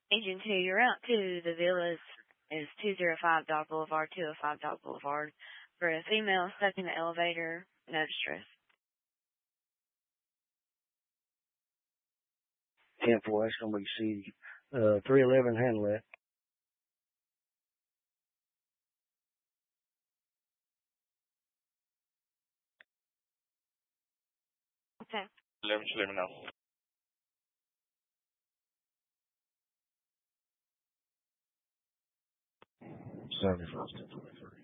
Agent 2, your route to the villas is 205 Dock Boulevard, 205 Dock Boulevard. For a female stuck in the elevator, no distress. 10-4, that's going to be C. 311, handle that. Okay. 11, let me know. 71st.